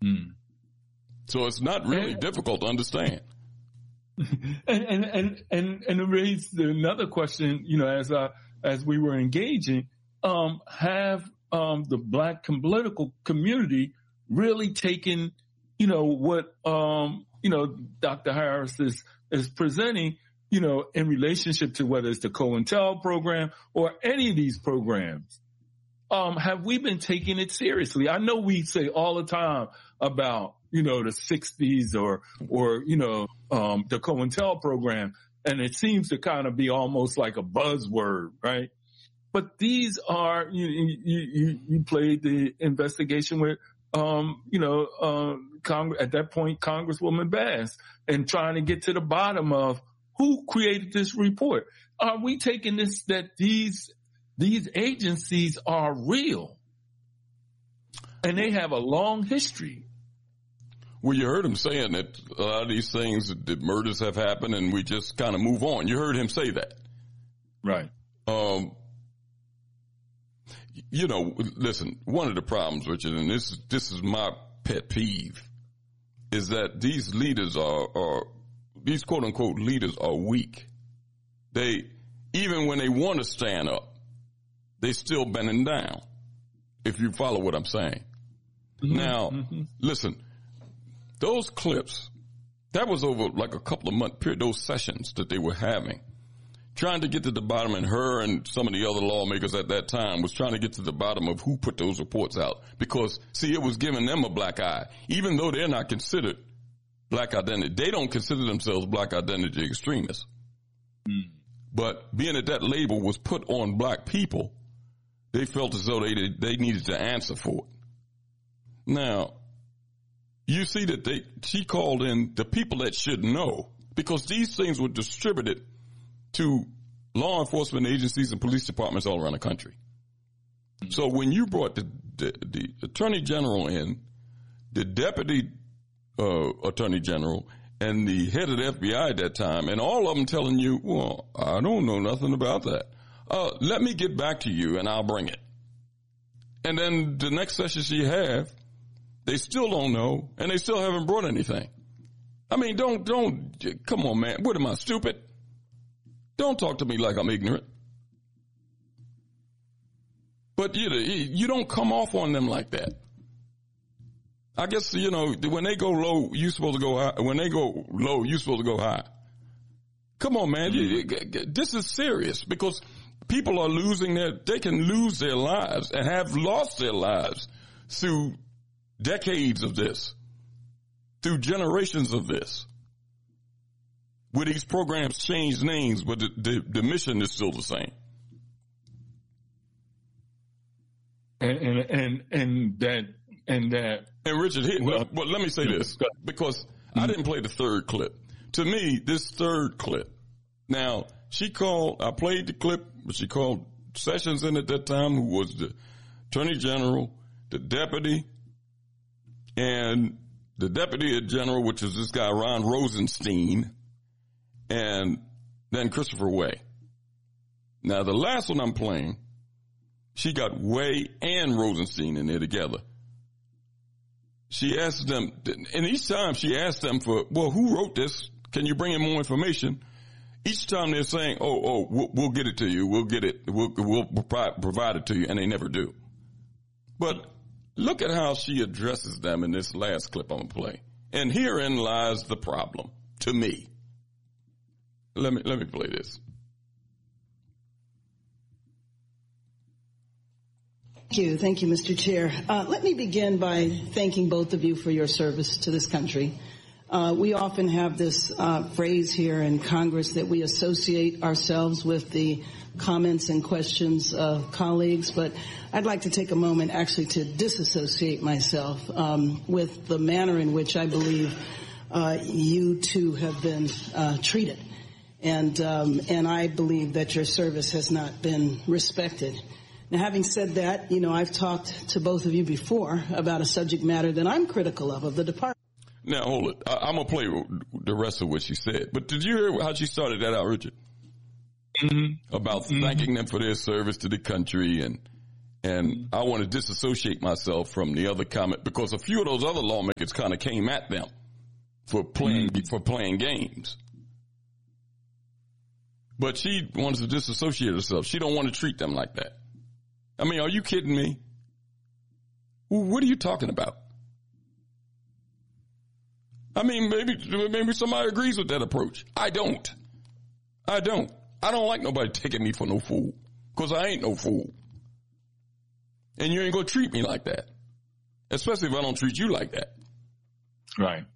So it's not really difficult to understand. And it raised another question, as we were engaging, have the Black political community really taken, what, Dr. Harris is presenting, in relationship to whether it's the COINTEL program or any of these programs? Have we been taking it seriously? I know we say all the time about, the 60s or the COINTEL program, and it seems to kind of be almost like a buzzword, right? But these are, you played the investigation with, at that point, Congresswoman Bass, and trying to get to the bottom of who created this report. Are we taking this, that these agencies are real and they have a long history? Well, you heard him saying that a lot of these things, that murders have happened and we just kind of move on. You heard him say that. Right. Listen, one of the problems, Richard, and this is my pet peeve, is that these leaders these quote unquote leaders are weak. Even when they want to stand up, they still bending down, if you follow what I'm saying. Mm-hmm. Now, listen, those clips, that was over like a couple of month period, those sessions that they were having, trying to get to the bottom, and her and some of the other lawmakers at that time was trying to get to the bottom of who put those reports out. Because, see, it was giving them a black eye. Even though they're not considered black identity, they don't consider themselves black identity extremists. Mm. But being that label was put on black people, they felt as though they needed to answer for it. Now, you see that she called in the people that should know, because these things were distributed to law enforcement agencies and police departments all around the country. So when you brought the Attorney General in, the Deputy Attorney General, and the head of the FBI at that time, and all of them telling you, well, I don't know nothing about that. Let me get back to you and I'll bring it. And then the next session she have, they still don't know, and they still haven't brought anything. I mean, don't, come on, man. What am I, stupid? Don't talk to me like I'm ignorant. But you don't come off on them like that. I guess, when they go low, you're supposed to go high. When they go low, you're supposed to go high. Come on, man. This is serious, because people are they can lose their lives and have lost their lives through decades of this, through generations of this, where these programs change names, but the mission is still the same. And Richard, well, let me say this, because I didn't play the third clip. To me, this third clip, now, I played the clip, but she called Sessions in at that time, who was the Attorney General, the Deputy, and the Deputy General, which was this guy, Ron Rosenstein, and then Christopher Way. Now, the last one I'm playing, she got Way and Rosenstein in there together. She asked them, and each time she asked them who wrote this? Can you bring in more information? Each time they're saying, we'll get it to you. We'll get it. We'll provide it to you. And they never do. But look at how she addresses them in this last clip I'm going to play. And herein lies the problem to me. Let me play this. Thank you, Mr. Chair. Let me begin by thanking both of you for your service to this country. We often have this phrase here in Congress that we associate ourselves with the comments and questions of colleagues, but I'd like to take a moment actually to disassociate myself with the manner in which I believe you two have been treated. And I believe that your service has not been respected. Now, having said that, I've talked to both of you before about a subject matter that I'm critical of the department. Now, hold it. I'm going to play the rest of what she said. But did you hear how she started that out, Richard? Mm-hmm. About thanking them for their service to the country. And I want to disassociate myself from the other comment because a few of those other lawmakers kind of came at them for playing games. But she wants to disassociate herself. She don't want to treat them like that. I mean, are you kidding me? What are you talking about? I mean, maybe somebody agrees with that approach. I don't. I don't like nobody taking me for no fool because I ain't no fool. And you ain't going to treat me like that, especially if I don't treat you like that. Right.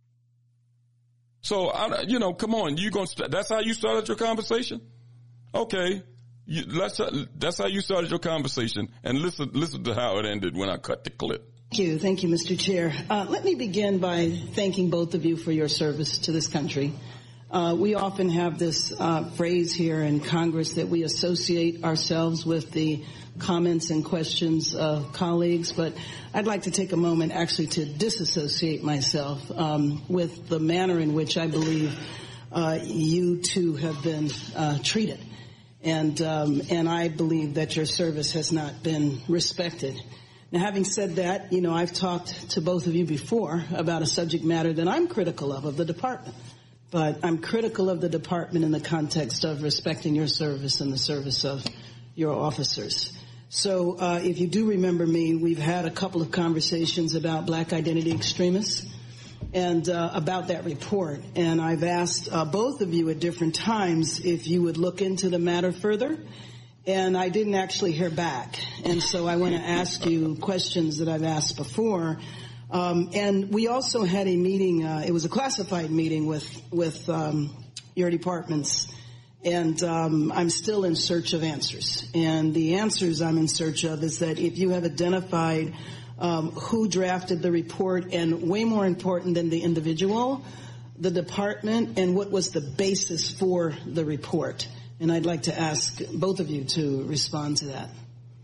So, come on. That's how you started your conversation? Okay. That's how you started your conversation. And listen to how it ended when I cut the clip. Thank you, Mr. Chair. Let me begin by thanking both of you for your service to this country. We often have this phrase here in Congress that we associate ourselves with the comments and questions of colleagues, but I'd like to take a moment actually to disassociate myself with the manner in which I believe you two have been treated. And I believe that your service has not been respected. Now, having said that, I've talked to both of you before about a subject matter that I'm critical of the department. But I'm critical of the department in the context of respecting your service and the service of your officers. So if you do remember me, we've had a couple of conversations about black identity extremists and about that report. And I've asked both of you at different times if you would look into the matter further. And I didn't actually hear back. And so I want to ask you questions that I've asked before. And we also had a meeting, it was a classified meeting with your departments. And I'm still in search of answers. And the answers I'm in search of is that if you have identified who drafted the report, and way more important than the individual, the department, and what was the basis for the report. And I'd like to ask both of you to respond to that.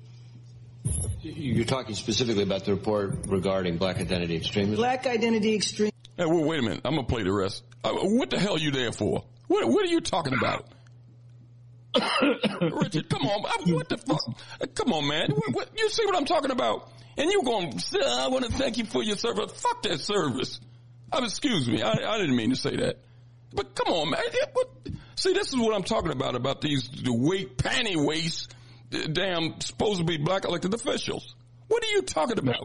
You're talking specifically about the report regarding black identity extremism? Black identity extremism. Hey, well, wait a minute. I'm going to play the rest. What the hell are you there for? What are you talking about? Richard, come on. What the fuck? Come on, man. You see what I'm talking about? And you're going, I want to thank you for your service. Fuck that service. Excuse me. I didn't mean to say that. But come on, man. See, this is what I'm talking about these panty waist, damn, supposed to be black elected officials. What are you talking about?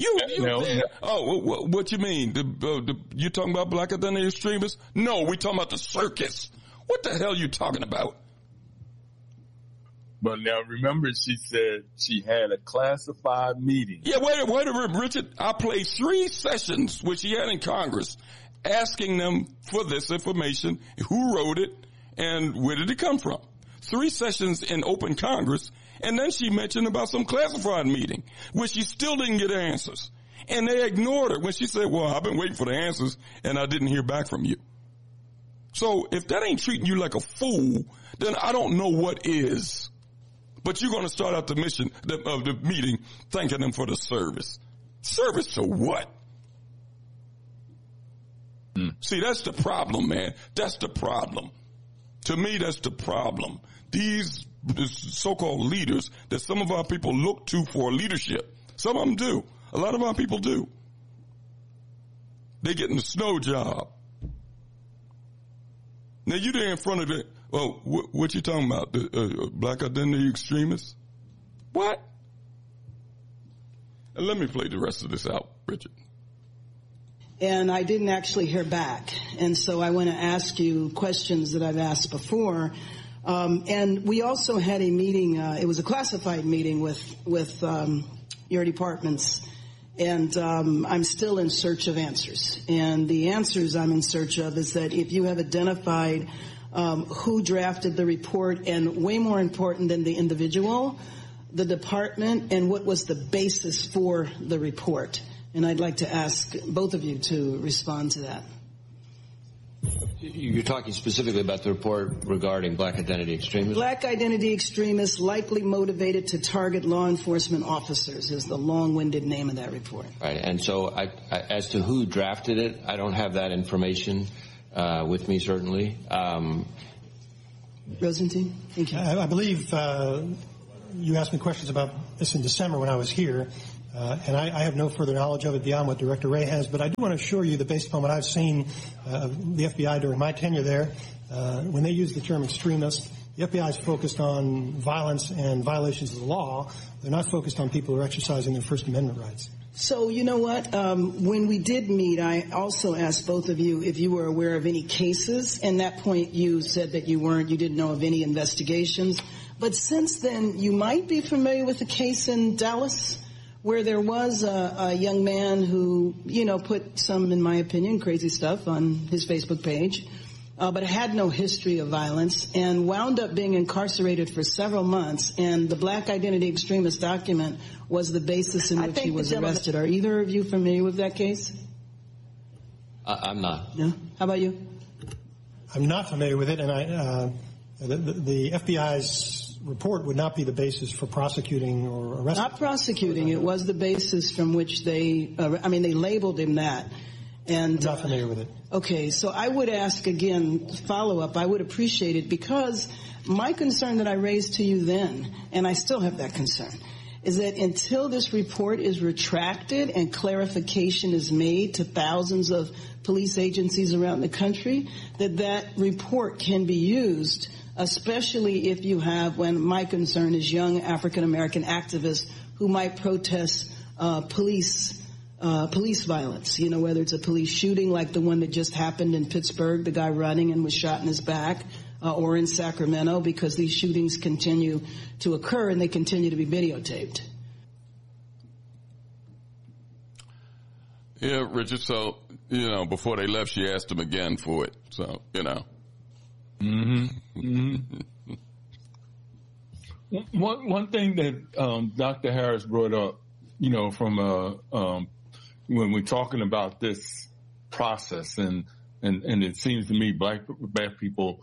What you mean? You talking about black identity extremists? No, we talking about the circus. What the hell are you talking about? But now remember, she said she had a classified meeting. Yeah, wait a minute, Richard. I played 3 sessions which she had in Congress asking them for this information, who wrote it, and where did it come from. 3 sessions in open Congress, and then she mentioned about some classified meeting, which she still didn't get answers. And they ignored her when she said, well, I've been waiting for the answers, and I didn't hear back from you. So if that ain't treating you like a fool, then I don't know what is. But you're going to start out the meeting thanking them for the service. Service to what? See, that's the problem, man. That's the problem. To me, that's the problem. These so-called leaders that some of our people look to for leadership. Some of them do. A lot of our people do. They getting the snow job. Now, you there in front of it. Well, what you talking about? The black identity extremists? What? And let me play the rest of this out, Richard. And I didn't actually hear back. And so I want to ask you questions that I've asked before. And we also had a meeting, it was a classified meeting with your departments. And I'm still in search of answers. And the answers I'm in search of is that if you have identified who drafted the report, and way more important than the individual, the department, and what was the basis for the report. And I'd like to ask both of you to respond to that. You're talking specifically about the report regarding black identity extremism? Black identity extremists likely motivated to target law enforcement officers is the long-winded name of that report. Right. And so as to who drafted it, I don't have that information with me, certainly. Rosenstein, thank you. I believe you asked me questions about this in December when I was here, and I have no further knowledge of it beyond what Director Wray has, but I do want to assure you that based upon what I've seen of the FBI during my tenure there, when they use the term extremist, the FBI is focused on violence and violations of the law. They're not focused on people who are exercising their First Amendment rights. So, you know what? When we did meet, I also asked both of you if you were aware of any cases. And that point, you said that you weren't. You didn't know of any investigations. But since then, you might be familiar with a case in Dallas where there was a young man who, put some, in my opinion, crazy stuff on his Facebook page. But had no history of violence and wound up being incarcerated for several months. And the Black Identity Extremist document was the basis in which he was arrested. Are either of you familiar with that case? I'm not. No? How about you? I'm not familiar with it, and the FBI's report would not be the basis for prosecuting or arresting. Not prosecuting. It was the basis from which they labeled him that. And, I'm not familiar with it. Okay, so I would ask again, follow-up, I would appreciate it because my concern that I raised to you then, and I still have that concern, is that until this report is retracted and clarification is made to thousands of police agencies around the country, that report can be used, especially if you have, when my concern is young African-American activists who might protest police violence, whether it's a police shooting like the one that just happened in Pittsburgh, the guy running and was shot in his back, or in Sacramento, because these shootings continue to occur and they continue to be videotaped. Yeah, Richard, so, before they left, she asked him again for it, so, One thing that Dr. Harris brought up, from when we're talking about this process, and it seems to me black people,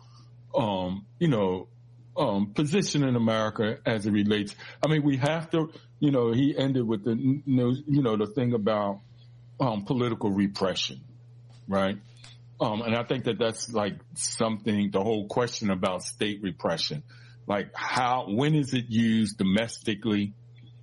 position in America as it relates. I mean, we have to, he ended with the thing about political repression, right? And I think that's like something, the whole question about state repression, like when is it used domestically,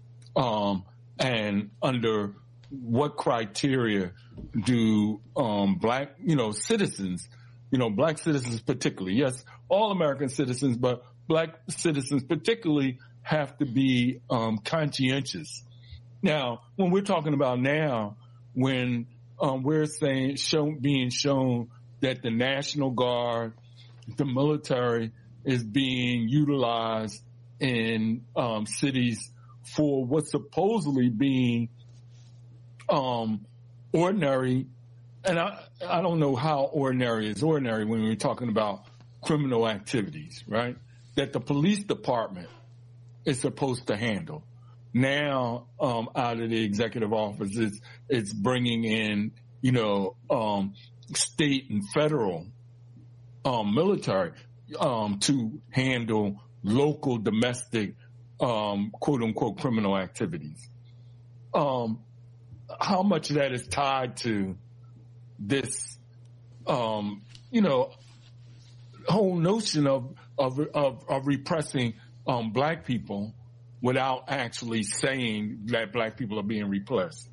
and under what criteria do black, citizens, black citizens particularly, yes, all American citizens, but black citizens particularly have to be conscientious. Now, when we're talking about now, when we're being shown that the National Guard, the military is being utilized in cities for what's supposedly being ordinary, and I don't know how ordinary is ordinary when we're talking about criminal activities, right? That the police department is supposed to handle. Now, out of the executive office, it's bringing in, state and federal military to handle local domestic, quote unquote, criminal activities. How much of that is tied to this, whole notion of repressing black people without actually saying that black people are being repressed.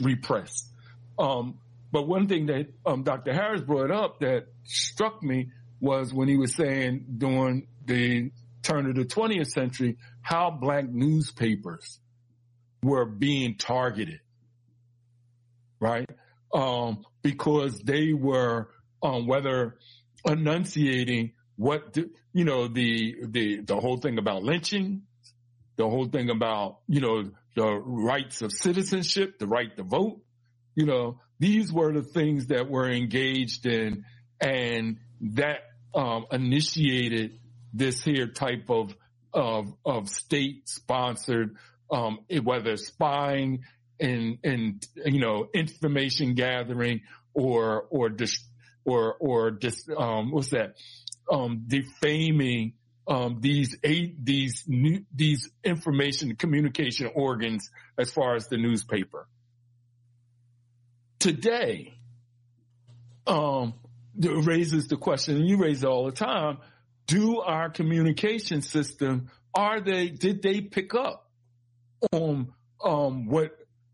But one thing that Dr. Harris brought up that struck me was when he was saying during the turn of the 20th century how black newspapers were being targeted, right? Because they were whether enunciating what the whole thing about lynching, the whole thing about the rights of citizenship, the right to vote. These were the things that were engaged in, and that initiated this here type of state sponsored, whether spying and information gathering or defaming these information communication organs as far as the newspaper. Today, raises the question, and you raise it all the time, do our communication system did they pick up on what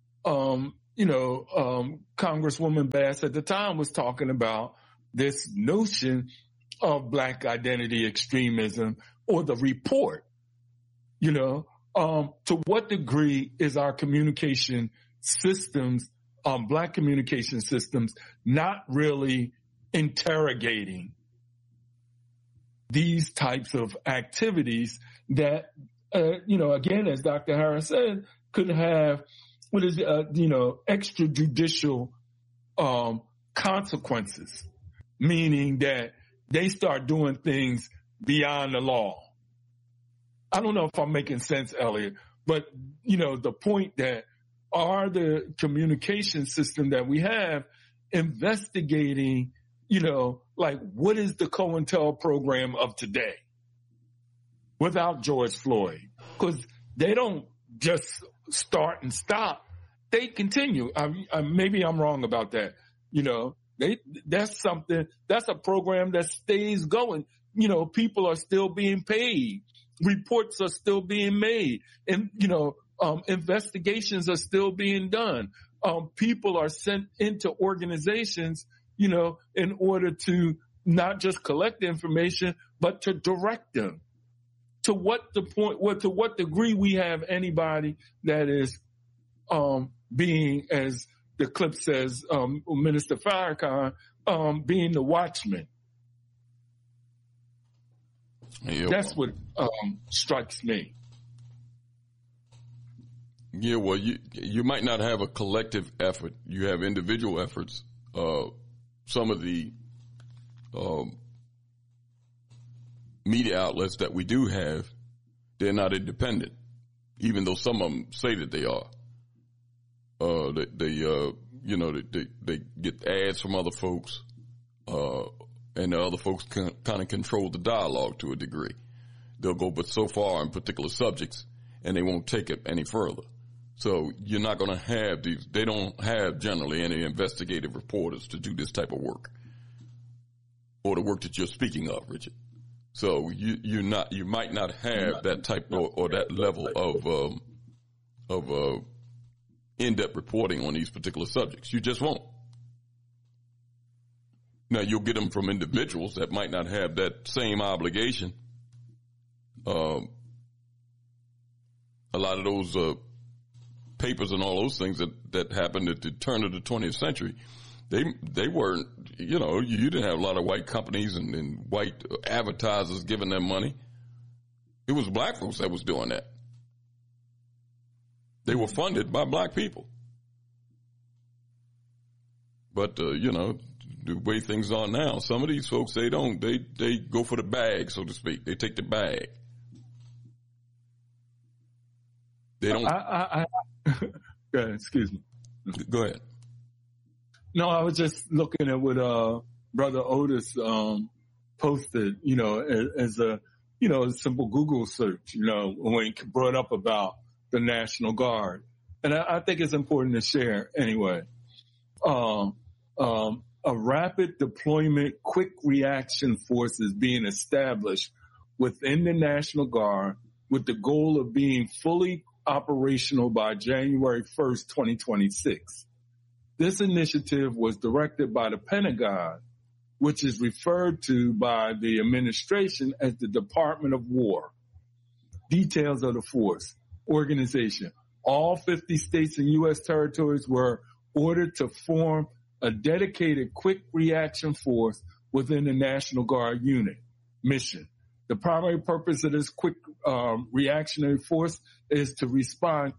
Congresswoman Bass at the time was talking about, this notion of Black identity extremism, or the report? To what degree is our communication systems, Black communication systems, not really interrogating these types of activities that, again, as Dr. Harris said, could have extrajudicial consequences, meaning that they start doing things beyond the law. I don't know if I'm making sense, Elliot, but, the point that are the communication system that we have investigating, what is the COINTEL program of today without George Floyd? Because they don't just start and stop. They continue. Maybe I'm wrong about that. That's a program that stays going. People are still being paid. Reports are still being made. And, investigations are still being done. People are sent into organizations, in order to not just collect information, but to direct them. To what degree we have anybody that is being, as the clip says, Minister Farrakhan, being the watchman. Yeah, that's what strikes me. Yeah, well, you might not have a collective effort. You have individual efforts. Some of the media outlets that we do have, they're not independent, even though some of them say that they are. They get ads from other folks, and the other folks kind of control the dialogue to a degree. They'll go but so far on particular subjects, and they won't take it any further. So you're not going to have these. They don't have generally any investigative reporters to do this type of work, or the work that you're speaking of, Richard. So you might not have that type or that level of in-depth reporting on these particular subjects. You just won't. Now, you'll get them from individuals that might not have that same obligation. A lot of those papers and all those things that happened at the turn of the 20th century, they weren't, you didn't have a lot of white companies and white advertisers giving them money. It was black folks that was doing that. They were funded by black people. But, the way things are now, some of these folks, they go for the bag, so to speak. They take the bag. They don't. Go ahead, excuse me. Go ahead. No, I was just looking at what Brother Otis posted, as a simple Google search, when he brought up about the National Guard. And I think it's important to share anyway. A rapid deployment, quick reaction force is being established within the National Guard with the goal of being fully operational by January 1st, 2026. This initiative was directed by the Pentagon, which is referred to by the administration as the Department of War. Details of the force, organization. All 50 states and U.S. territories were ordered to form a dedicated quick reaction force within the National Guard unit. Mission. The primary purpose of this quick reactionary force is to respond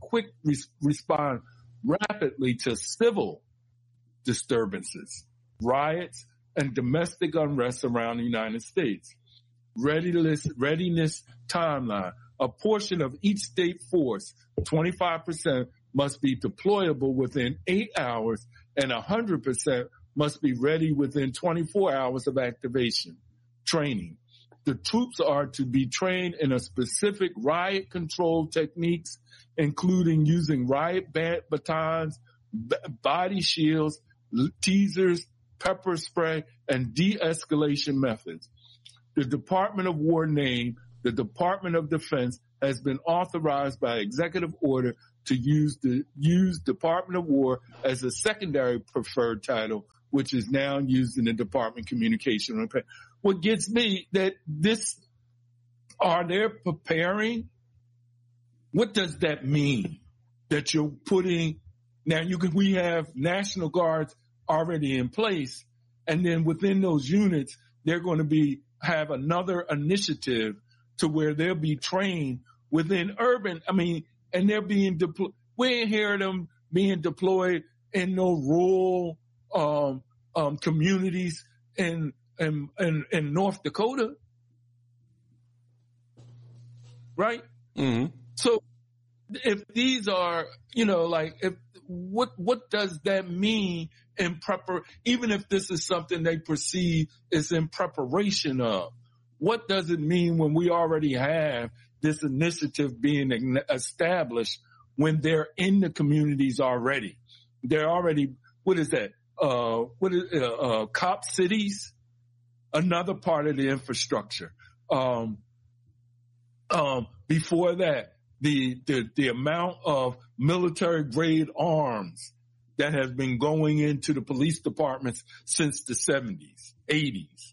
rapidly to civil disturbances, riots, and domestic unrest around the United States. Readiness timeline. A portion of each state force, 25%, must be deployable within 8 hours, and 100% must be ready within 24 hours of activation. Training. The troops are to be trained in a specific riot control techniques, including using riot batons, body shields, teasers, pepper spray, and de-escalation methods. The Department of War name the Department of Defense has been authorized by executive order to use Department of War as a secondary preferred title, which is now used in the Department of Communication. What gets me that are they preparing? What does that mean? That you're putting, we have National Guards already in place, and then within those units, they're going to have another initiative to where they'll be trained within urban, and they're being deployed. We ain't hear them being deployed in no rural communities in North Dakota, right? Mm-hmm. So if these are, what does that mean in even if this is something they perceive is in preparation of? What does it mean when we already have this initiative being established when they're in the communities already? They're already, what is that? Cop cities, another part of the infrastructure. Before that, the amount of military grade arms that has been going into the police departments since the 70s, 80s.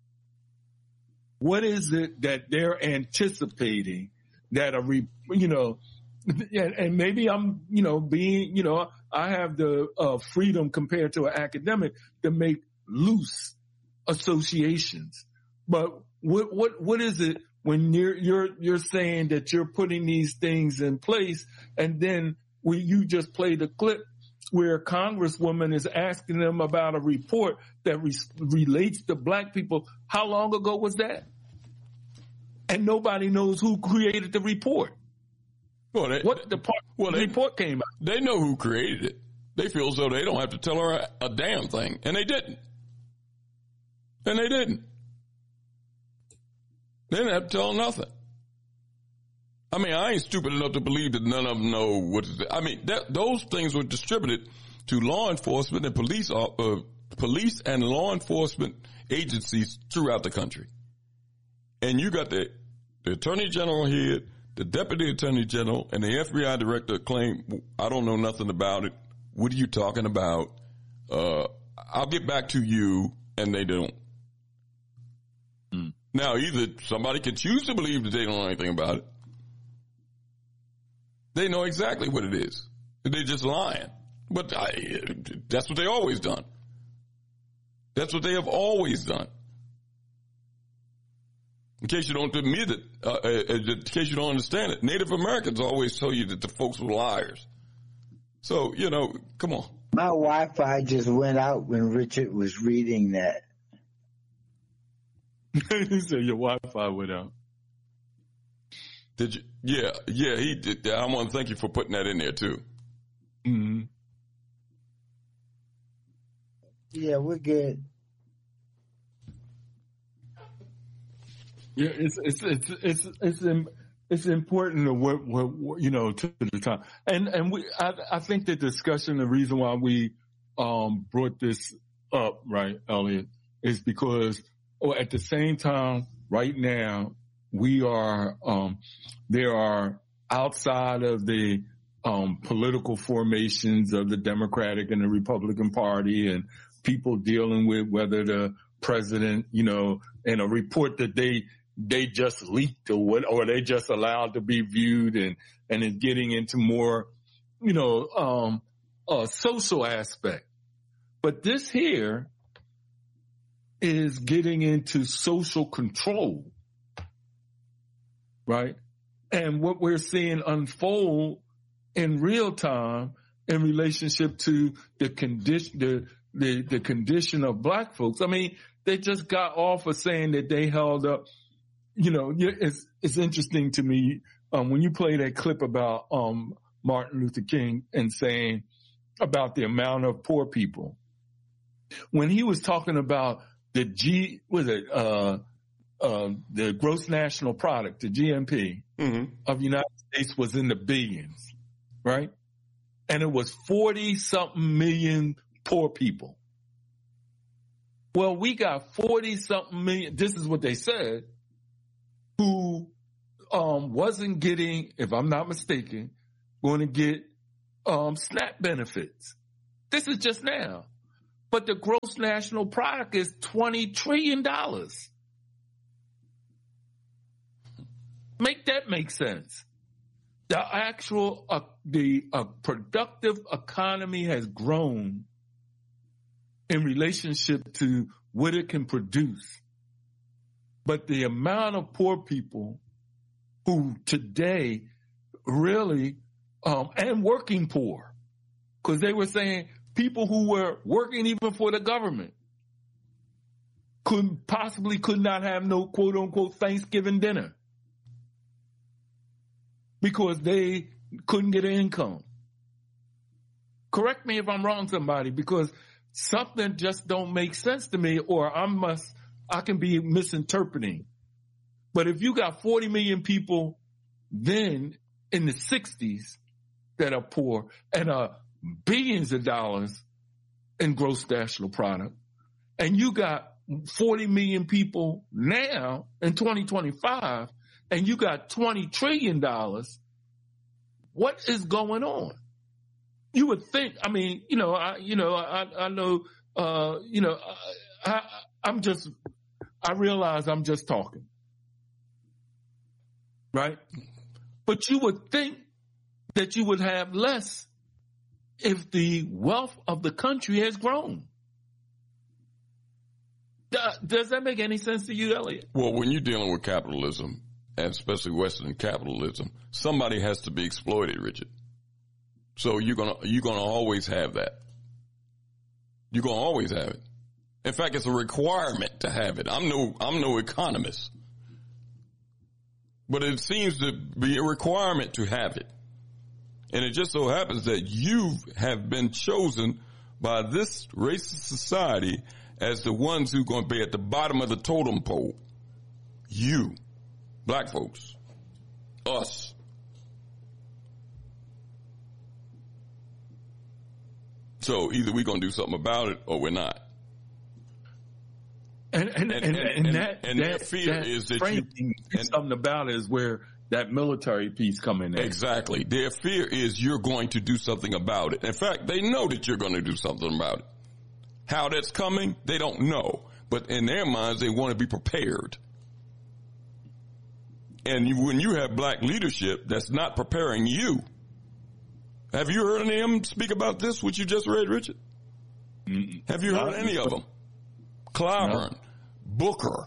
What is it that they're anticipating that and maybe I'm, I have the freedom compared to an academic to make loose associations. But what is it when you're saying that you're putting these things in place, and then you just played a clip where a congresswoman is asking them about a report that relates to black people. How long ago was that? And nobody knows who created the report. Well, the report came out. They know who created it. They feel as though they don't have to tell her a damn thing. And they didn't. They didn't have to tell her nothing. I ain't stupid enough to believe that none of them know what is it. Those things were distributed to law enforcement and police and law enforcement agencies throughout the country. And you got the Attorney General here, the Deputy Attorney General, and the FBI Director claim, I don't know nothing about it. What are you talking about? I'll get back to you, and they don't. Now, either somebody can choose to believe that they don't know anything about it. They know exactly what it is. They're just lying. But that's what they always done. That's what they have always done. In case you don't admit it, in case you don't understand it, Native Americans always tell you that the folks were liars. So, come on. My Wi-Fi just went out when Richard was reading that. He said your Wi-Fi went out. Did you? Yeah, he did. I want to thank you for putting that in there too. Mm-hmm. Yeah, we're good. Yeah, it's important to what to the time, and I think the discussion, the reason why we brought this up, right, Elliot, is because at the same time, right now, we are there are outside of the political formations of the Democratic and the Republican Party, and people dealing with whether the president, in a report that they just leaked or they just allowed to be viewed, and is getting into more, social aspect. But this here is getting into social control, right? And what we're seeing unfold in real time in relationship to the condition of black folks. They just got off of saying that they held up, it's interesting to me when you play that clip about Martin Luther King and saying about the amount of poor people. When he was talking about the gross national product, the GNP of the United States was in the billions, right? And it was 40-something million poor people. Well, we got 40-something million, this is what they said, who wasn't getting, if I'm not mistaken, going to get SNAP benefits. This is just now. But the gross national product is $20 trillion. Make that make sense. The actual, productive economy has grown in relationship to what it can produce. But the amount of poor people who today really, and working poor, because they were saying people who were working even for the government could not have no quote unquote Thanksgiving dinner because they couldn't get an income. Correct me if I'm wrong, somebody, because something just don't make sense to me, or I can be misinterpreting. But if you got 40 million people then in the 60s that are poor and billions of dollars in gross national product, and you got 40 million people now in 2025, and you got $20 trillion, what is going on? You would think, I mean, I realize I'm just talking, right? But you would think that you would have less if the wealth of the country has grown. Does that make any sense to you, Elliot? Well, when you're dealing with capitalism, and especially Western capitalism, somebody has to be exploited, Richard. So you're gonna always have that. You're gonna always have it. In fact, it's a requirement to have it. I'm no economist, but it seems to be a requirement to have it. And it just so happens that you have been chosen by this racist society as the ones who are going to be at the bottom of the totem pole. You, black folks, us. So either we're going to do something about it or we're not. And their fear is that something about it is where that military piece come in there. Exactly. Their fear is you're going to do something about it. In fact, they know that you're going to do something about it. How that's coming, they don't know. But in their minds, they want to be prepared. And when you have black leadership that's not preparing you, have you heard any of them speak about this, what you just read, Richard? Have you heard any of them? Clyburn, Booker,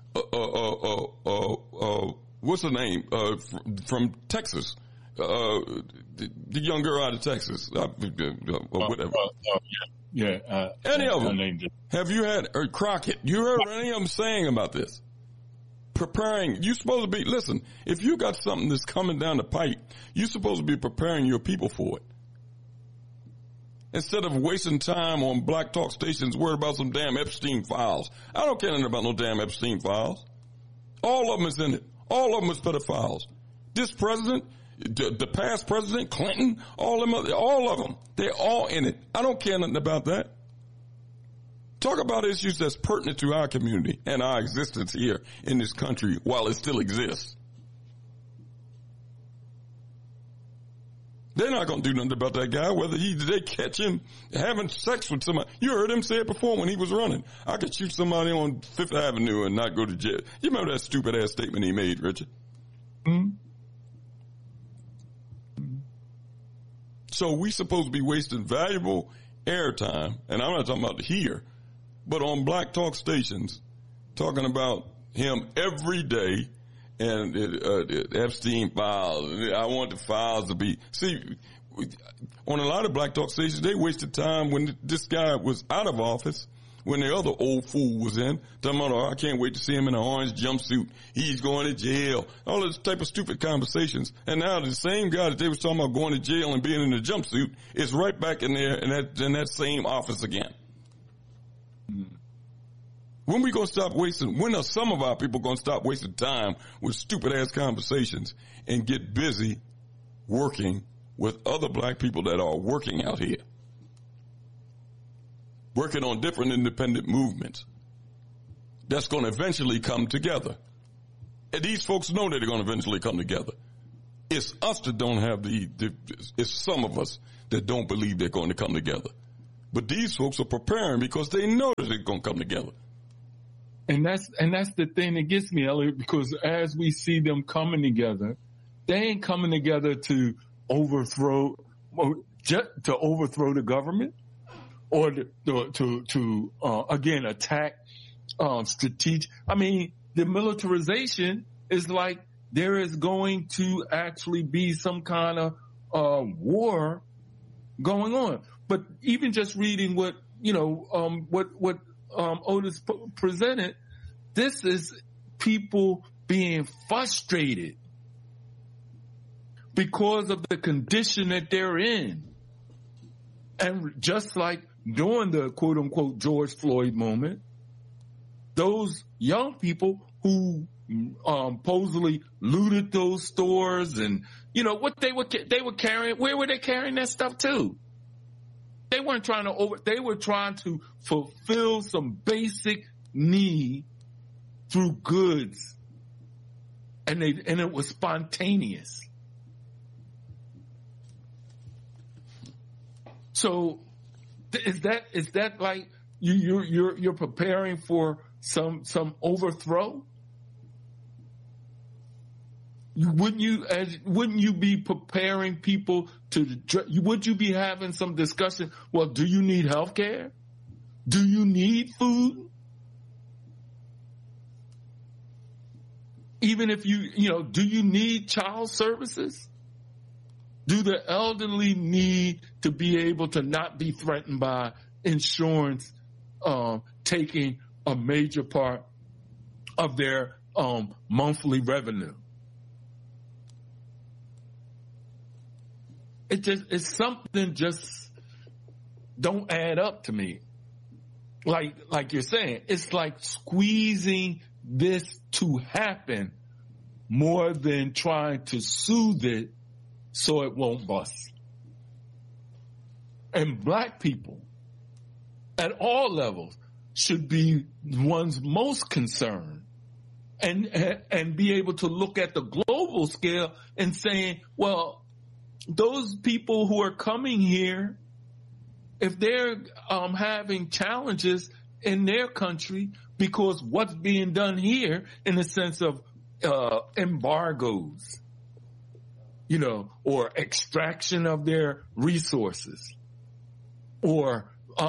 what's her name, from Texas, the young girl out of Texas, whatever. Any of them? Have you had, or Crockett, you heard any of them saying about this? Preparing, you're supposed to be, listen, if you got something that's coming down the pipe, you're supposed to be preparing your people for it. Instead of wasting time on black talk stations worried about some damn Epstein files. I don't care nothing about no damn Epstein files. All of them is in it. All of them is pedophiles. This president, the past president, Clinton, all of them, they're all in it. I don't care nothing about that. Talk about issues that's pertinent to our community and our existence here in this country while it still exists. They're not going to do nothing about that guy, whether they catch him having sex with somebody. You heard him say it before when he was running. I could shoot somebody on Fifth Avenue and not go to jail. You remember that stupid ass statement he made, Richard? Mm-hmm. So we supposed to be wasting valuable airtime, and I'm not talking about here, but on black talk stations, talking about him every day. And Epstein files. I want the files to be. See, on a lot of black talk stations, they wasted time when this guy was out of office, when the other old fool was in, talking about, oh, I can't wait to see him in an orange jumpsuit. He's going to jail. All this type of stupid conversations. And now the same guy that they was talking about going to jail and being in a jumpsuit is right back in there in that same office again. When we going to stop wasting, when are some of our people going to stop wasting time with stupid ass conversations and get busy working with other black people that are working out here? Working on different independent movements that's going to eventually come together. And these folks know that they're going to eventually come together. It's us that don't have it's some of us that don't believe they're going to come together. But these folks are preparing because they know that they're going to come together. And that's the thing that gets me, Elliot, because as we see them coming together, they ain't coming together to overthrow the government or to again attack strategic. I mean, the militarization is like there is going to actually be some kind of war going on. But even just reading what Otis presented, this is people being frustrated because of the condition that they're in. And just like during the quote unquote George Floyd moment, those young people who supposedly looted those stores and, what they were carrying, where were they carrying that stuff to? They weren't trying they were trying to fulfill some basic need through goods. And it was spontaneous. So is that like you're preparing for some overthrow? Wouldn't you be preparing people would you be having some discussion? Well, do you need health care? Do you need food? Even if do you need child services? Do the elderly need to be able to not be threatened by insurance taking a major part of their monthly revenue? It's something just don't add up to me. Like you're saying, it's like squeezing this to happen more than trying to soothe it so it won't bust. And black people at all levels should be ones most concerned and be able to look at the global scale and saying, well, those people who are coming here, if they're having challenges in their country because what's being done here in the sense of embargoes, or extraction of their resources, or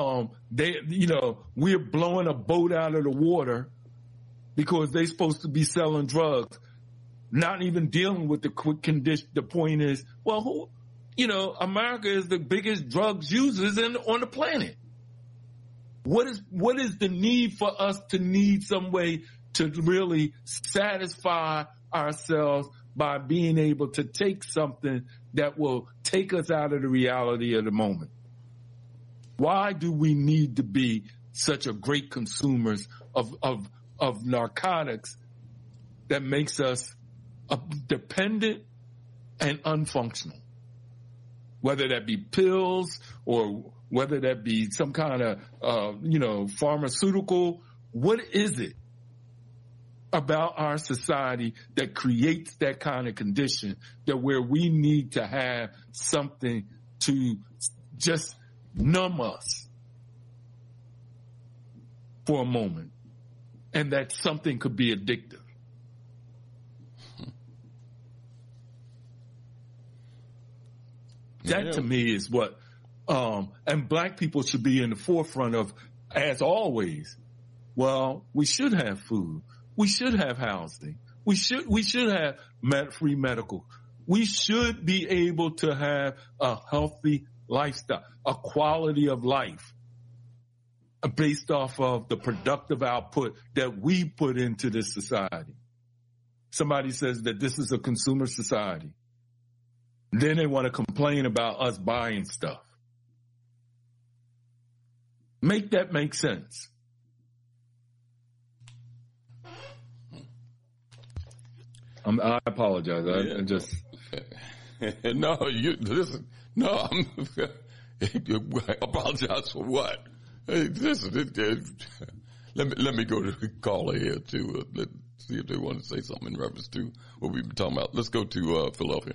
we're blowing a boat out of the water because they're supposed to be selling drugs. Not even dealing with the quick condition. The point is, well, America is the biggest drugs users on the planet. What is the need for us to need some way to really satisfy ourselves by being able to take something that will take us out of the reality of the moment? Why do we need to be such a great consumers of narcotics that makes us dependent and unfunctional? Whether that be pills or whether that be some kind of, pharmaceutical, what is it about our society that creates that kind of condition that where we need to have something to just numb us for a moment, and that something could be addictive? That to me is what, and black people should be in the forefront of, as always. Well, we should have food. We should have housing. We should have free medical. We should be able to have a healthy lifestyle, a quality of life based off of the productive output that we put into this society. Somebody says that this is a consumer society. Then they want to complain about us buying stuff. Make that make sense. I apologize. I just listen. No, apologize for what? Hey, listen. Let me go to the caller here too. see if they want to say something in reference to what we've been talking about. Let's go to Philadelphia.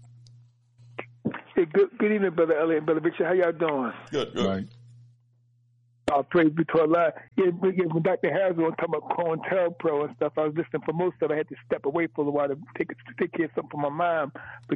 Hey, good evening, Brother Elliot and Brother Richard. How y'all doing? Good. Right. Praise be to Allah. When Dr. Harris was talking about COINTELPRO and stuff, I was listening for most of it. I had to step away for a while to take care of something for my mom. But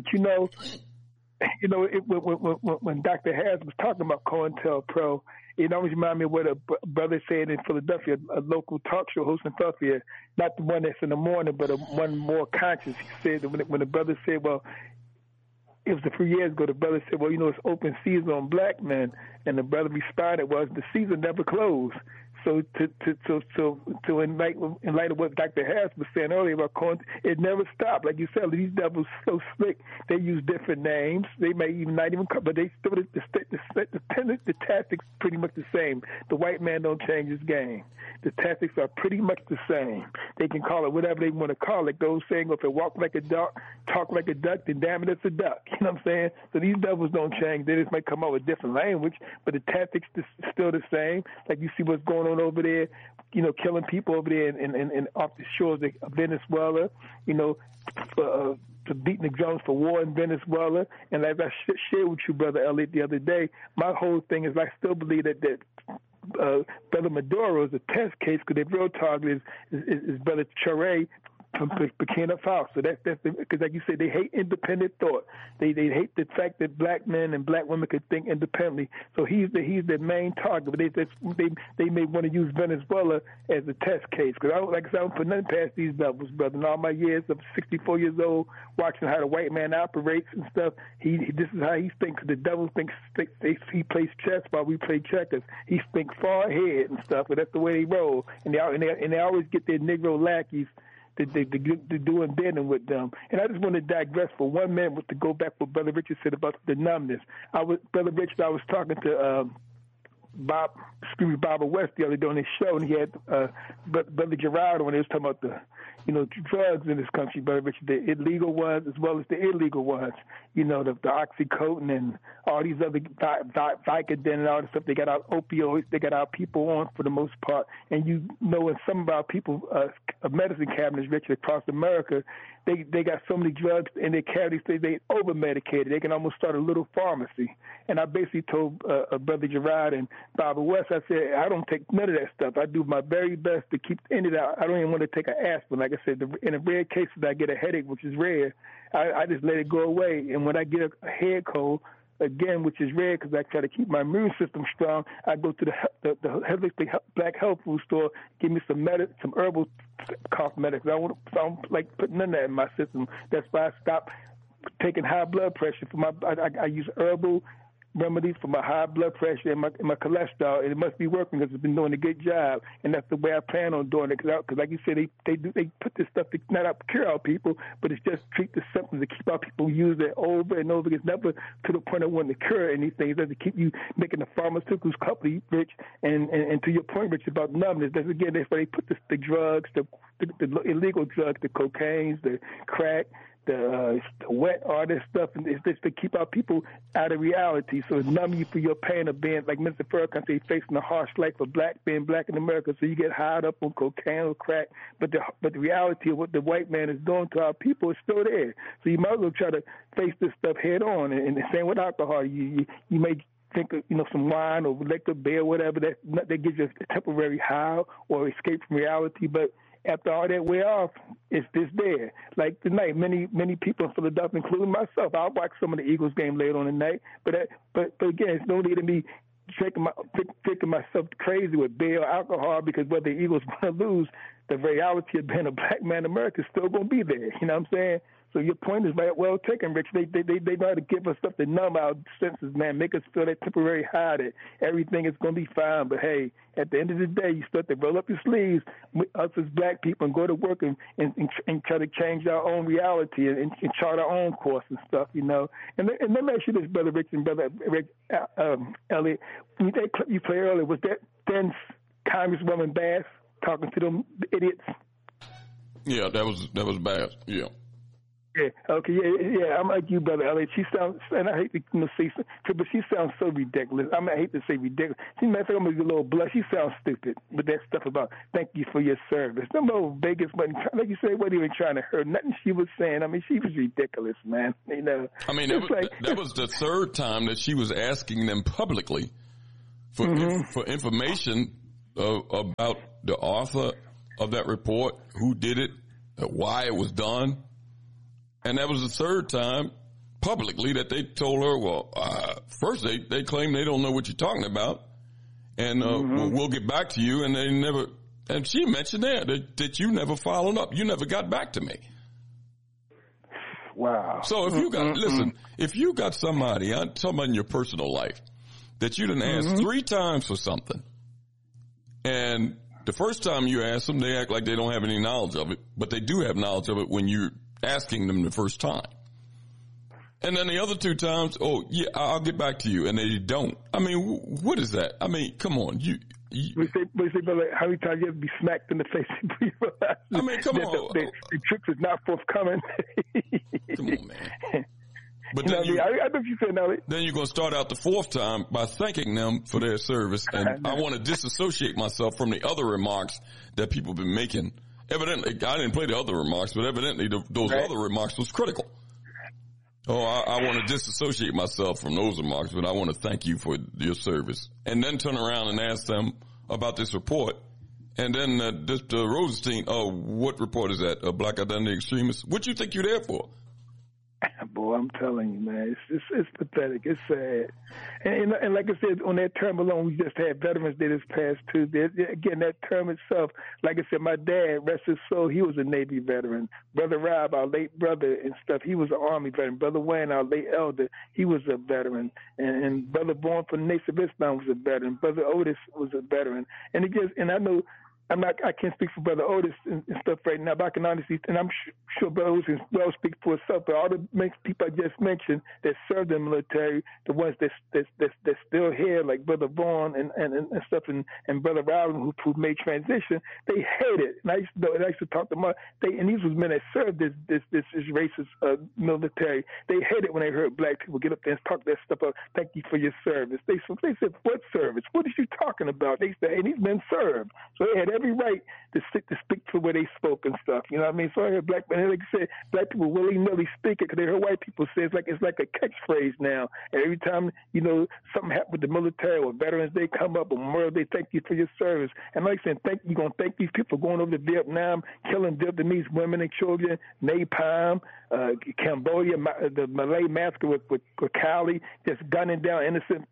when Dr. Harris was talking about COINTELPRO, it always reminded me of what a brother said in Philadelphia, a local talk show host in Philadelphia, not the one that's in the morning, but one more conscious. He said that when the brother said, well, it was a few years ago, the brother said, well, it's open season on black men. And the brother responded, well, the season never closed. So in light of what Dr. Harris was saying earlier about COINTELPRO, it never stopped. Like you said, these devils so slick. They use different names. They may even not even come, but they still the tactics pretty much the same. The white man don't change his game. The tactics are pretty much the same. They can call it whatever they want to call it. Those saying, if it walk like a duck, talk like a duck, then damn it, it's a duck. You know what I'm saying? So these devils don't change. They just might come up with different language, but the tactics is still the same. Like you see what's going on over there, killing people over there and off the shores of Venezuela, to beating the drums for war in Venezuela. And as I shared with you, Brother Elliot, the other day, my whole thing is I still believe that Brother Maduro is a test case because their real target is Brother Chare from Burkina Faso. That's because, like you said, they hate independent thought. They hate the fact that black men and black women could think independently. So he's the main target. But they may want to use Venezuela as a test case. Because I don't put nothing past these devils, brother. In all my years of 64 years old, watching how the white man operates and stuff, this is how he thinks. The devil thinks he plays chess while we play checkers. He thinks far ahead and stuff. But that's the way they roll. And they always get their Negro lackeys to doing dealing with them. And I just want to digress for 1 minute to go back what Brother Richard said about the numbness. Brother Richard, I was talking to Bobby West the other day on his show, and he had Brother Gerard when he was talking about the drugs in this country, Brother Richard, the illegal ones as well as the illegal ones. The Oxycontin and all these other Vicodin and all the stuff. They got our opioids. They got our people on for the most part. And in some of our people, medicine cabinets, Richard, across America, they got so many drugs in their cavities, they over-medicated. They can almost start a little pharmacy. And I basically told Brother Gerard and Bobby West, I said, I don't take none of that stuff. I do my very best to keep in it out. I don't even want to take an aspirin. Like I said, in the rare cases I get a headache, which is rare, I just let it go away. And when I get a head cold, again, which is rare because I try to keep my immune system strong, I go to the Black Health Food Store, give me some herbal cough medics. I don't like putting none of that in my system. That's why I stopped taking high blood pressure. I use herbal remedies for my high blood pressure and my cholesterol, and it must be working because it's been doing a good job, and that's the way I plan on doing it. Because like you said, they put this stuff to not cure our people, but it's just treat the symptoms to keep our people use it over and over. It's never to the point of wanting to cure anything. It's just to keep you making the pharmaceuticals company rich. And to your point, Rich, about numbness, that's again that's why they put the drugs, the illegal drugs, the cocaine, the crack, the wet, all this stuff, and it's just to keep our people out of reality. So it's numb you for your pain of being, like Mr. Farrakhan said, facing a harsh life of being black in America. So you get high up on cocaine or crack, but the reality of what the white man is doing to our people is still there. So you might as well try to face this stuff head on. And the same with alcohol. You may think of, some wine or liquor, beer, whatever that gives you a temporary high or escape from reality, but after all that wear off, it's this there. Like tonight, many people in Philadelphia, including myself, I'll watch some of the Eagles game later on tonight. But again, it's no need of me thinking myself crazy with beer or alcohol because whether the Eagles want to lose, the reality of being a black man in America is still going to be there. You know what I'm saying? So your point is well taken, Rich. They know how to give us stuff to numb our senses, man, make us feel that temporary high that everything is going to be fine. But, hey, at the end of the day, you start to roll up your sleeves, us as black people, and go to work and try to change our own reality and chart our own course and stuff, And let me ask you this, Brother Rich and Brother Elliot. That clip you played earlier, was that then Congresswoman Bass talking to them idiots? Yeah, that was Bass, yeah. Yeah. Okay. Yeah. I'm like you, brother Elliot. She sounds, and I hate to say, but she sounds so ridiculous. I hate to say ridiculous. She might think I'm gonna get a little blush. She sounds stupid with that stuff about thank you for your service. Them old Vegas, but like you said, wasn't even trying to hurt. Nothing she was saying. I mean, she was ridiculous, man. You know. I mean, that was the third time that she was asking them publicly for information about the author of that report, who did it, why it was done. And that was the third time publicly that they told her, well, first they claim they don't know what you're talking about, and we'll get back to you. And they never, and she mentioned that you never followed up. You never got back to me. Wow. So if you got, listen, if you got somebody in your personal life that you didn't ask 3 times for something, and the first time you ask them, they act like they don't have any knowledge of it, but they do have knowledge of it when you're asking them the first time. And then the other 2 times, oh, yeah, I'll get back to you, and they don't. I mean, what is that? I mean, come on. We say, brother, how many times you have to be smacked in the face? I mean, come on. The trick is not forthcoming. Come on, man. But then I know you said now. Then you're going to start out the 4th time by thanking them for their service. And I want to disassociate myself from the other remarks that people have been making. Evidently, I didn't play the other remarks, but evidently those other remarks was critical. Oh, I want to disassociate myself from those remarks, but I want to thank you for your service. And then turn around and ask them about this report. And then Rosenstein, what report is that? Black Identity Extremists? What you think you're there for? Boy, I'm telling you, man, it's pathetic. It's sad. And like I said, on that term alone, we just had Veterans Day this past Tuesday. Again, that term itself, like I said, my dad, rest his soul, he was a Navy veteran. Brother Rob, our late brother and stuff, he was an Army veteran. Brother Wayne, our late elder, he was a veteran. And Brother Born from the Nation of Islam was a veteran. Brother Otis was a veteran. And I know, I can't speak for Brother Otis and stuff right now, but I can honestly, and I'm sure Brother Otis can well speak for himself, but all the people I just mentioned that served in the military, the ones that's still here, like Brother Vaughn and stuff, and Brother Robin who made transition, they hate it. And I used to talk to them, and these was men that served this racist military. They hate it when they heard black people get up there and talk that stuff up. Thank you for your service. They said, what service? What are you talking about? They said, and these men served. So they had every right to speak to where they spoke and stuff. You know what I mean? So I heard black men, like I said, black people willy-nilly speak it because they heard white people say it's like a catchphrase now. And every time, something happened with the military or Veterans Day come up or Memorial Day, thank you for your service. And like I said, you're going to thank these people for going over to Vietnam, killing Vietnamese women and children, napalm, Cambodia, the Malay massacre with Cali, just gunning down innocent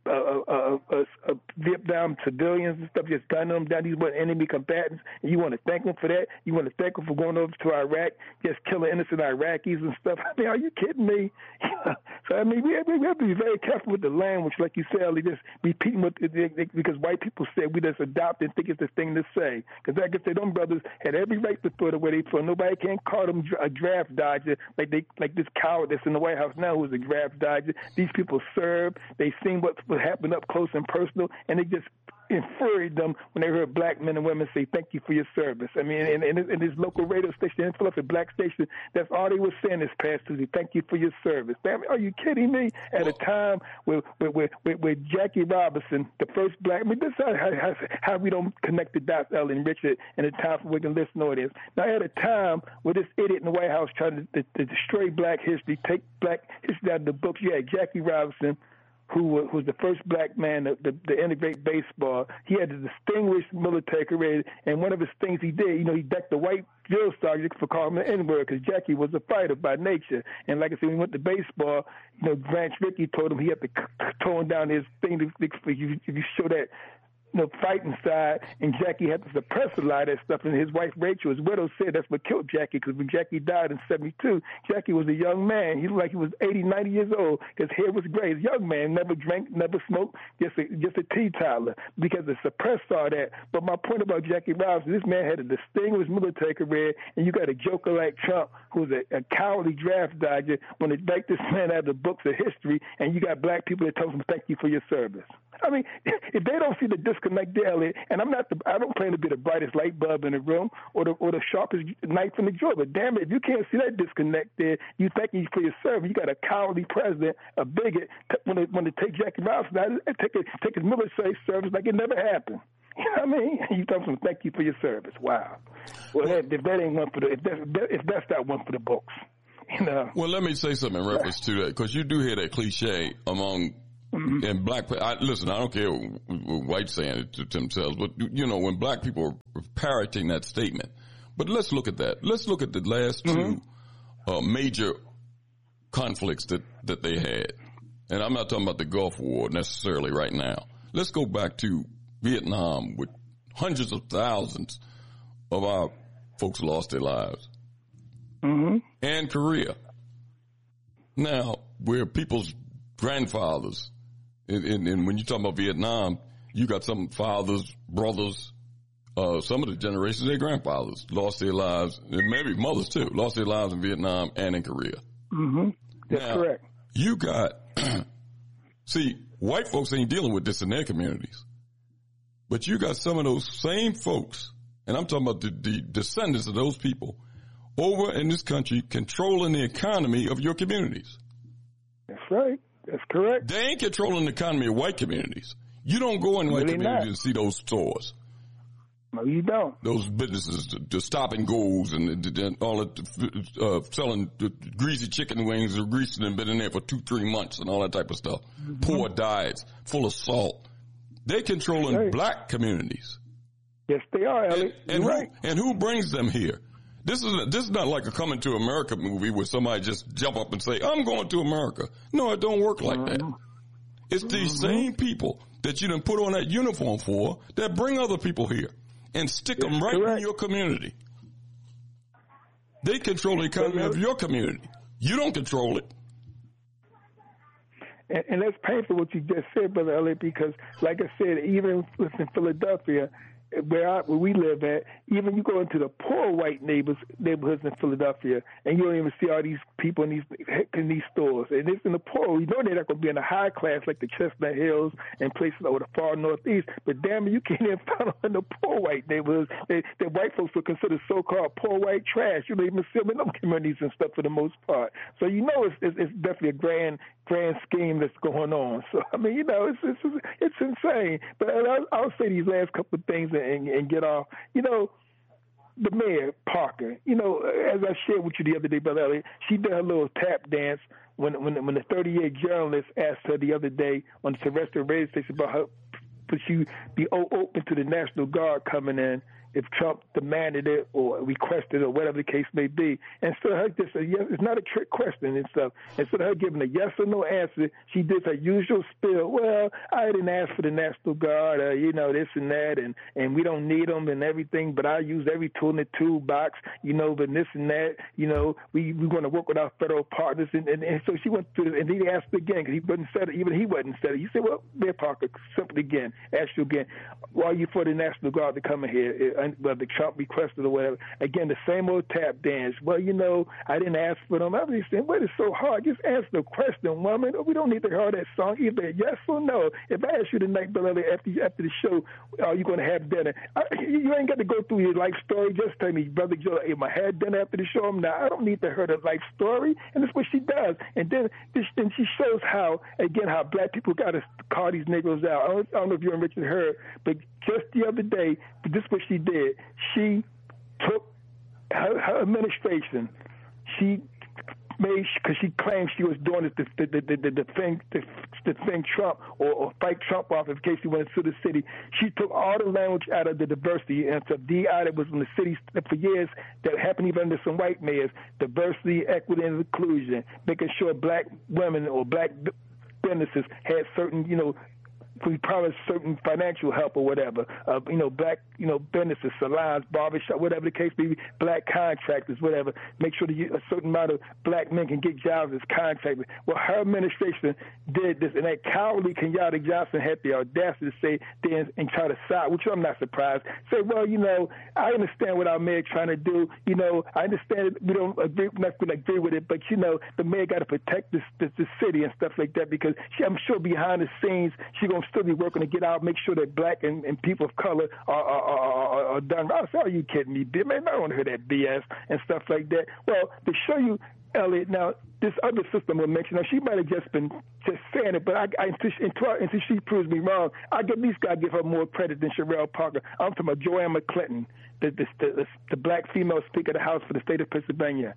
Vietnam civilians and stuff, just gunning them down. These were enemy combatants, and you want to thank them for that? You want to thank them for going over to Iraq, just killing innocent Iraqis and stuff? I mean, are you kidding me? So, I mean, we have to be very careful with the language, like you said, Ali, just repeating what, because white people said, we just adopt and think it's the thing to say. Because like I said, them brothers had every right to throw it away they throw. Nobody can call them a draft dodger like this coward that's in the White House now who's a draft dodger. These people served. They seen what happened up close and personal, and they just infuriated them when they heard black men and women say, thank you for your service. I mean, in this local radio station in Philadelphia, black station, that's all they were saying this past Tuesday, thank you for your service. Damn, are you kidding me? At a time with Jackie Robinson, the first black, I mean, this is how we don't connect the dots, Ellen and Richard, in a time for we can listen audience. Now, at a time where this idiot in the White House trying to destroy black history, take black history out of the books, you had Jackie Robinson, who was the first black man to integrate baseball. He had a distinguished military career, and one of his things he did, he decked the white drill sergeant for calling him the N-word because Jackie was a fighter by nature. And like I said, when he went to baseball, Branch Rickey told him he had to tone down his thing if you show that fighting side, and Jackie had to suppress a lot of that stuff. And his wife, Rachel, his widow, said that's what killed Jackie, because when Jackie died in 1972, Jackie was a young man. He looked like he was 80, 90 years old. His hair was gray. He's a young man, never drank, never smoked, just a teetotaler, because they suppressed all that. But my point about Jackie Robinson, this man had a distinguished military career, and you got a joker like Trump, who's a cowardly draft dodger, when they make this man out of the books of history, and you got black people that tell him, thank you for your service. I mean, if they don't see the disconnect there, and I don't claim to be the brightest light bulb in the room or the sharpest knife in the drawer, but damn it, if you can't see that disconnect there, you thanking for your service. You got a cowardly president, a bigot, when they take Jackie Robinson out, take his military service like it never happened. You know what I mean? You tell them thank you for your service. Wow. Well, if that ain't one for if that's not one for the books, you know. Well, let me say something in reference to that, because you do hear that cliche among and black. Listen, I don't care what whites saying it to themselves, but you know when black people are parroting that statement. But let's look at that. Let's look at the last two major conflicts that they had, and I'm not talking about the Gulf War necessarily right now. Let's go back to Vietnam, with hundreds of thousands of our folks lost their lives, and Korea. Now, where people's grandfathers, and when you talk about Vietnam, you got some fathers, brothers, some of the generations, their grandfathers lost their lives, and maybe mothers too, lost their lives in Vietnam and in Korea. That's correct. You got, see, white folks ain't dealing with this in their communities. But you got some of those same folks, and I'm talking about the descendants of those people, over in this country controlling the economy of your communities. That's right. That's correct. They ain't controlling the economy of white communities. You don't go in white communities and see those stores. No, you don't. Those businesses, the stop and goes and all that, selling greasy chicken wings or greasy and been in there for 2-3 months and all that type of stuff. Poor diets, full of salt. They controlling black communities. Yes, they are, Elliot. And who brings them here? This is not like a Coming to America movie where somebody just jump up and say, I'm going to America. No, it don't work like that. It's these same people that you done put on that uniform for that bring other people here and stick them right in your community. They control the economy of your community. You don't control it. And that's painful what you just said, Brother Elliot, because like I said, even in Philadelphia, where we live at, even you go into the poor white neighborhoods in Philadelphia, and you don't even see all these people in these stores. And it's in the poor. You know they're not going to be in the high class like the Chestnut Hills and places over the far northeast. But damn it, you can't even find them in the poor white neighborhoods that white folks would consider so-called poor white trash. You don't even see them in them communities and stuff for the most part. So you know it's definitely a grand scheme that's going on. So I mean, you know, it's insane. But I'll say these last couple of things and get off. You know, the mayor, Parker, you know, as I shared with you the other day, Brother Elliot, she did her little tap dance when the 30-year journalist asked her the other day on the terrestrial radio station about her, would she be open to the National Guard coming in if Trump demanded it or requested it or whatever the case may be. Instead of her just saying, yes, it's not a trick question and stuff. Instead of her giving a yes or no answer, she did her usual spiel. Well, I didn't ask for the National Guard, you know, this and that, and we don't need them and everything, but I use every tool in the toolbox, you know, but this and that, you know, we're going to work with our federal partners. And so she went through, and he asked again, because he wasn't said it, even he wasn't said it. He said, well, Mayor Parker, simply again, ask you again, why are you for the National Guard to come in here? Whether Trump requested or whatever. Again, the same old tap dance. Well, you know, I didn't ask for them. I was saying, what is so hard? Just answer the question, woman. We don't need to hear that song either. Yes or no. If I ask you tonight, brother, after the show, are you going to have dinner? You ain't got to go through your life story. Just tell me, Brother Joe, am I had dinner after the show? I don't need to hear the life story. And that's what she does. And then she shows how black people got to call these Negroes out. I don't know if you and Richard heard, but just the other day, this is what she did. She took her administration. She made, because she claimed she was doing it to defend Trump or fight Trump off in case he went into the city. She took all the language out of the diversity and so DI that was in the city for years that happened even under some white mayors. Diversity, equity, and inclusion, making sure black women or black businesses had certain, you know, we promised certain financial help or whatever, you know, black, you know, businesses, salons, barbershop, whatever the case may be, black contractors, whatever. Make sure that a certain amount of black men can get jobs as contractors. Well, her administration did this, and that cowardly Kenyatta Johnson had the audacity to say then and try to side, which I'm not surprised. Say, well, you know, I understand what our mayor trying to do. You know, I understand we don't agree, not going to agree with it, but you know, the mayor got to protect the city and stuff like that because I'm sure behind the scenes she's gonna I'm still be working to get out, make sure that black and people of color are done. I said, are you kidding me, man? I don't want to hear that BS and stuff like that. Well, to show you, Elliot, now, this other sister I mentioned, now, she might have just been just saying it, but until she proves me wrong, I at least got to give her more credit than Sherelle Parker. I'm talking about Joanne McClinton, the black female Speaker of the House for the state of Pennsylvania.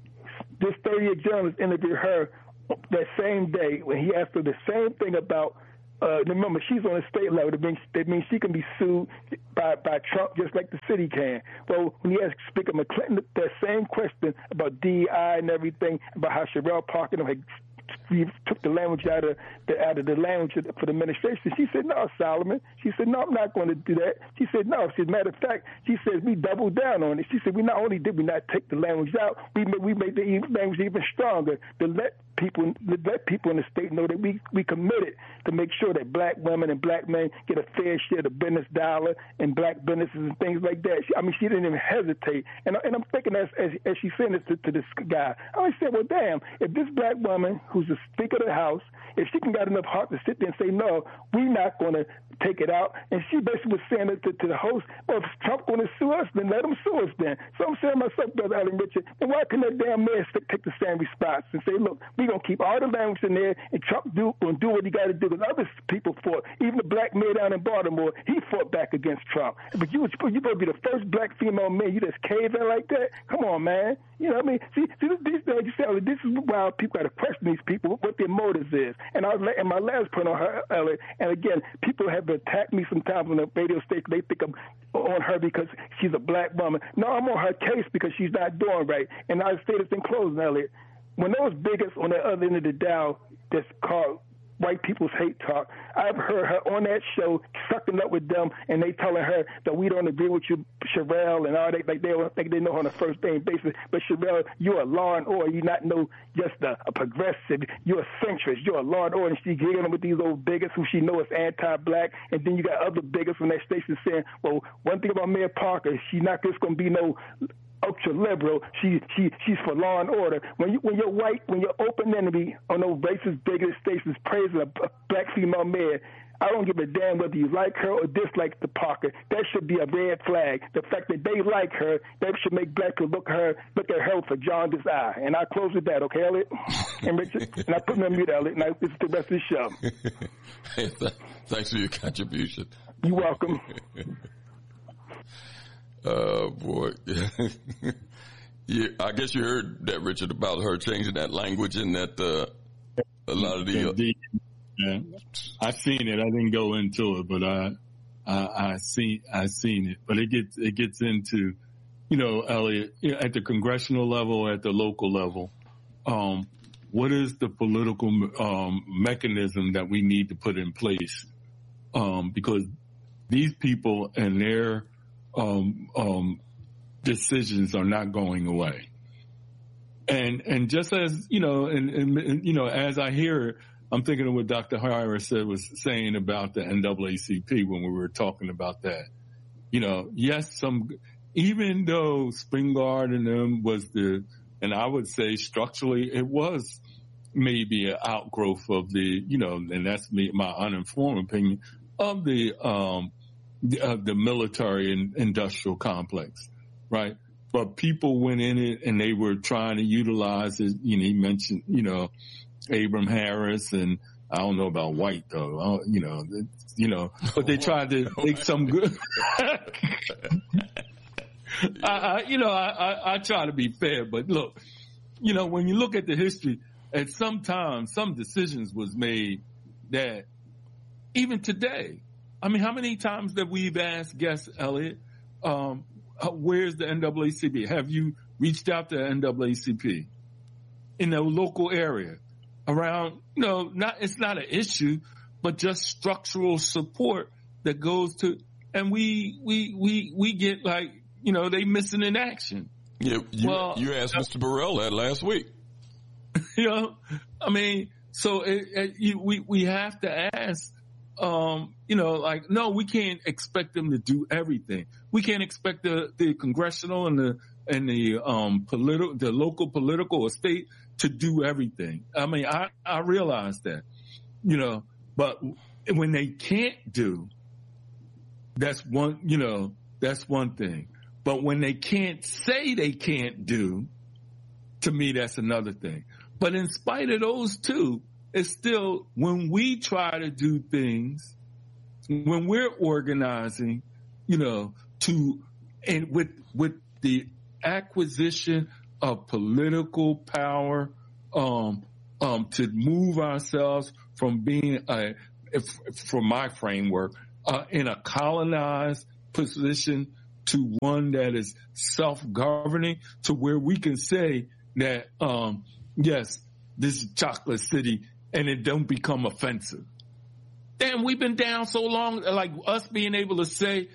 This 30-year journalist interviewed her that same day when he asked her the same thing about, remember, she's on a state level. That means she can be sued by Trump just like the city can. Well, when he asked Speaker McClinton that same question about DEI and everything, about how Sherelle Parker had took the language out of the language for the administration. She said, no, Solomon. She said, no, I'm not going to do that. She said, no. She said, matter of fact, she said, we doubled down on it. She said, we not only did we not take the language out, we made the language even stronger to let people in the state know that we committed to make sure that black women and black men get a fair share of the business dollar and black businesses and things like that. She didn't even hesitate. And I'm thinking as she's saying this to this guy, I said, well, damn, if this black woman who's the Speaker of the House, if she can got enough heart to sit there and say, no, we're not going to take it out, and she basically was saying it to the host, well, if Trump going to sue us, then let him sue us then. So I'm saying to myself, Brother Allen Richard, then why couldn't that damn mayor take the same response and say, look, we're going to keep all the language in there, and Trump going to do what he got to do, because other people fought. Even the black mayor down in Baltimore, he fought back against Trump. But you going to be the first black female mayor, you just cave in like that? Come on, man. You know what I mean? See these things, you say, this is why people got to question these people, what their motives is. And my last point on her, Elliot, and again, people have attacked me sometimes on the radio station. They think I'm on her because she's a black woman. No, I'm on her case because she's not doing right. And I'll say this in closing, Elliot. When those bigots on the other end of the dial that's called white people's hate talk, I've heard her on that show sucking up with them, and they telling her that we don't agree with you, Sherelle, and all that. Like they know her on a first name basis. But Sherelle, you're a law and order. You're not just a progressive. You're a centrist. You're a law and order. And she's giggling with these old bigots who she knows is anti-black. And then you got other bigots from that station saying, well, one thing about Mayor Parker, she's not just going to be no ultra liberal. She's for law and order. When you're white, when you're open enemy on those racist bigot stations praising a black female mayor, I don't give a damn whether you like her or dislike the Parker. That should be a red flag. The fact that they like her, that should make black people look at her with a jaundiced eye. And I close with that, okay, Elliot? And Richard, and I put me on mute, Elliot, and this is the rest of the show. Hey, thanks for your contribution. You're welcome. Boy. Yeah, I guess you heard that, Richard, about her changing that language and that a lot of the... Yeah. I seen it. I didn't go into it, but I seen it. But it gets into, Elliot, at the congressional level, at the local level, what is the political mechanism that we need to put in place? Because these people and their decisions are not going away. And just as, as I hear it, I'm thinking of what Dr. Harris was saying about the NAACP when we were talking about that. Yes, even though Springard and them was and I would say structurally it was maybe an outgrowth of the, and that's my uninformed opinion, of the military and industrial complex, right? But people went in it and they were trying to utilize it. He mentioned, Abram Harris, and I don't know about White though, but they tried to make some good. I try to be fair, but look, when you look at the history, at some time, some decisions was made that even today, I mean, how many times that we've asked guests, Elliot, where's the NAACP? Have you reached out to NAACP in the local area? Around, it's not an issue, but just structural support that goes to, and we get like, they missing in action. Yeah, you asked Mr. Burrell that last week. I mean, so we have to ask, no, we can't expect them to do everything. We can't expect the congressional and the local political or state to do everything. I mean, I realize that, but when they can't do, that's one, that's one thing. But when they can't say they can't do, to me, that's another thing. But in spite of those two, it's still, when we try to do things, when we're organizing, and with the acquisition of political power, to move ourselves from being from my framework, in a colonized position to one that is self-governing, to where we can say that, yes, this is Chocolate City, and it don't become offensive. Damn, we've been down so long, like us being able to say